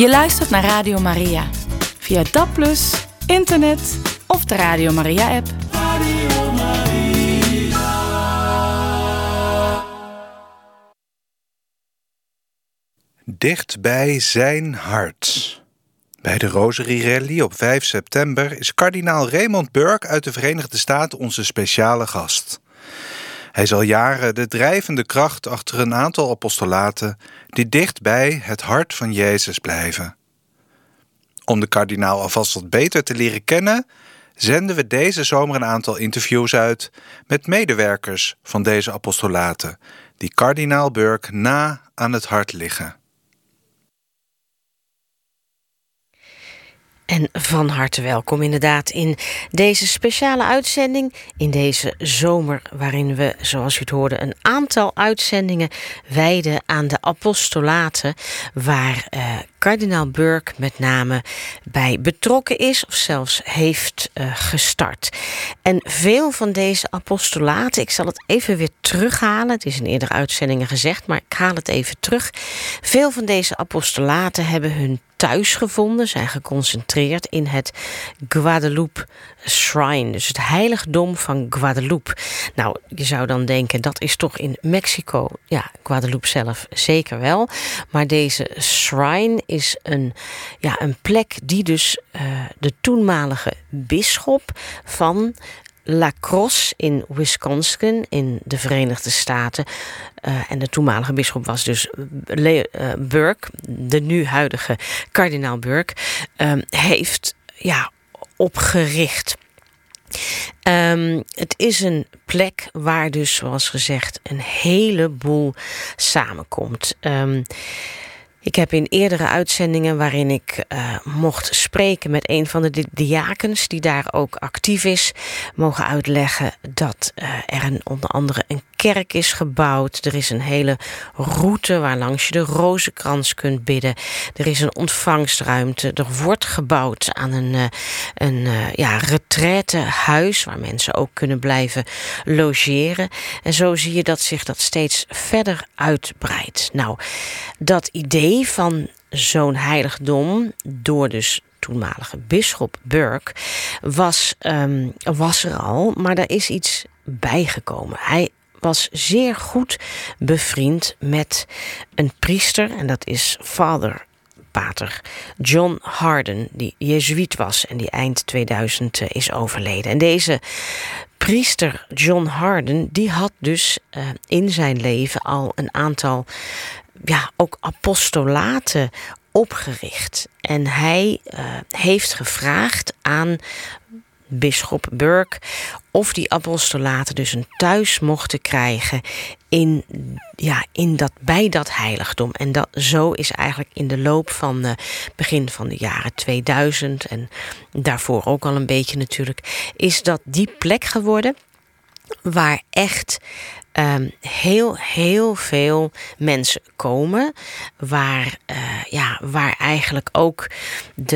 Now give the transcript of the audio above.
Je luistert naar Radio Maria. Via DAB+, internet of de Radio Maria-app. Radio Maria. Dicht bij zijn hart. Bij de Rosary Rally op 5 september is kardinaal Raymond Burke uit de Verenigde Staten onze speciale gast. Hij is al jaren de drijvende kracht achter een aantal apostolaten die dicht bij het hart van Jezus blijven. Om de kardinaal alvast wat beter te leren kennen, zenden we deze zomer een aantal interviews uit met medewerkers van deze apostolaten, die kardinaal Burke na aan het hart liggen. En van harte welkom inderdaad in deze speciale uitzending, in deze zomer waarin we, zoals u het hoorde, een aantal uitzendingen wijden aan de apostolaten, waar kardinaal Burke met name bij betrokken is of zelfs heeft gestart. En veel van deze apostolaten, ik zal het even weer terughalen, het is in eerdere uitzendingen gezegd, maar ik haal het even terug. Veel van deze apostolaten hebben hun thuis gevonden, zijn geconcentreerd in het Guadalupe Shrine, dus het heiligdom van Guadalupe. Nou, je zou dan denken, dat is toch in Mexico? Ja, Guadalupe zelf zeker wel. Maar deze shrine is een plek die dus de toenmalige bisschop van La Crosse in Wisconsin in de Verenigde Staten. En de toenmalige bisschop was dus Burke, de nu huidige kardinaal Burke, heeft opgericht. Het is een plek waar dus, zoals gezegd, een heleboel samenkomt. Ik heb in eerdere uitzendingen waarin ik mocht spreken met een van de diakens die daar ook actief is, mogen uitleggen dat er onder andere een kerk is gebouwd. Er is een hele route waar langs je de rozenkrans kunt bidden. Er is een ontvangstruimte. Er wordt gebouwd aan een retraitehuis waar mensen ook kunnen blijven logeren. En zo zie je dat zich dat steeds verder uitbreidt. Nou, dat idee van zo'n heiligdom door dus toenmalige bisschop Burke was er al, maar daar is iets bijgekomen. Hij was zeer goed bevriend met een priester en dat is pater John Hardon, die jezuïet was en die eind 2000 is overleden. En deze priester John Hardon, die had dus in zijn leven al een aantal ook apostolaten opgericht. En hij heeft gevraagd aan bisschop Burke of die apostolaten dus een thuis mochten krijgen bij dat heiligdom. En zo is eigenlijk in de loop van begin van de jaren 2000 en daarvoor ook al een beetje natuurlijk, is dat die plek geworden waar echt heel veel mensen komen, waar eigenlijk ook